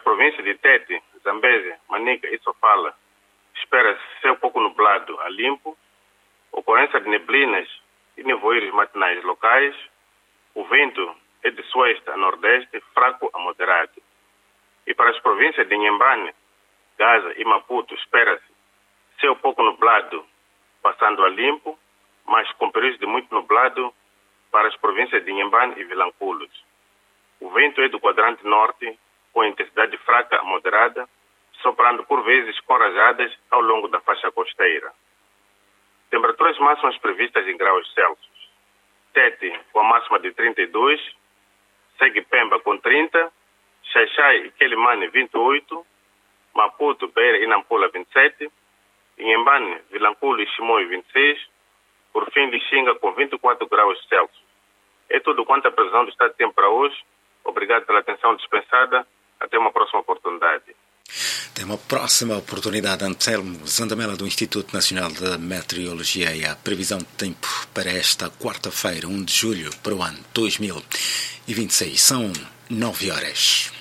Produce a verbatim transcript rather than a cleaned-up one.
províncias de Tete, Zambésia, Manica e Sofala, espera-se céu pouco nublado a limpo, ocorrência de neblinas e nevoeiros matinais locais. O vento é de sueste a nordeste, fraco a moderado. E para as províncias de Inhambane, Gaza e Maputo, espera-se céu pouco nublado, passando a limpo, mas com períodos de muito nublado para as províncias de Inhambane e Vilanculos. O vento é do quadrante norte, com intensidade fraca a moderada, soprando por vezes com rajadas ao longo da faixa costeira. Temperaturas máximas previstas em graus Celsius. Tete com a máxima de trinta e dois, segue Pemba com trinta, Xaixai e Quelimane vinte e oito, Maputo, Beira e Nampula vinte e sete, Inhambane, Vilanculo e Chimoio vinte e seis, por fim Lixinga com vinte e quatro graus Celsius. É tudo quanto a previsão do estado de tempo para hoje. Obrigado pela atenção dispensada. Até uma próxima oportunidade. Até uma próxima oportunidade, Anselmo Zandamela, do Instituto Nacional de Meteorologia, e a previsão de tempo para esta quarta-feira, primeiro de julho, para o ano dois mil e vinte e seis. São nove horas.